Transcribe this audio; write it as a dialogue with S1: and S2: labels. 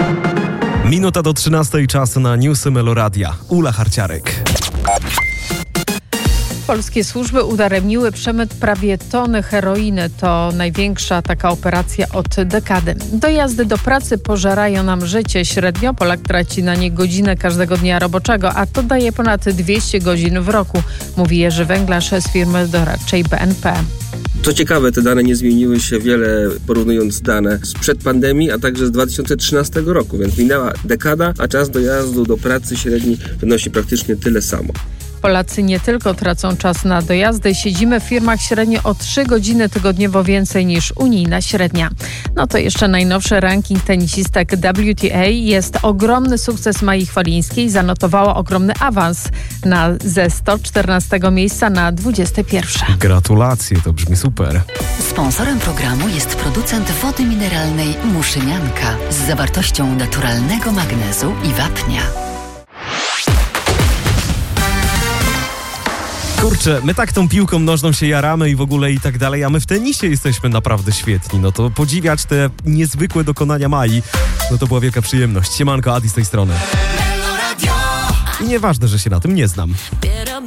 S1: Minuta do 13, czas na newsy Meloradia. Ula Harciarek.
S2: Polskie służby udaremniły przemyt prawie tony heroiny. To największa taka operacja od dekady. Dojazdy do pracy pożerają nam życie. Średnio Polak traci na nie godzinę każdego dnia roboczego, a to daje ponad 200 godzin w roku, mówi Jerzy Węglarz z firmy doradczej BNP.
S3: Co ciekawe, te dane nie zmieniły się wiele, porównując dane sprzed pandemii, a także z 2013 roku, więc minęła dekada, a czas dojazdu do pracy średni wynosi praktycznie tyle samo.
S2: Polacy nie tylko tracą czas na dojazdy, siedzimy w firmach średnio o 3 godziny tygodniowo więcej niż unijna średnia. No to jeszcze najnowszy ranking tenisistek WTA. Jest ogromny sukces Mai Chwalińskiej. Zanotowała ogromny awans ze 114 miejsca na 21.
S1: Gratulacje, to brzmi super.
S4: Sponsorem programu jest producent wody mineralnej Muszynianka z zawartością naturalnego magnezu i wapnia.
S1: Kurczę, my tak tą piłką nożną się jaramy i w ogóle i tak dalej, a my w tenisie jesteśmy naprawdę świetni. No to podziwiać te niezwykłe dokonania Mai, no to była wielka przyjemność. Siemanko, Adi z tej strony. I nieważne, że się na tym nie znam.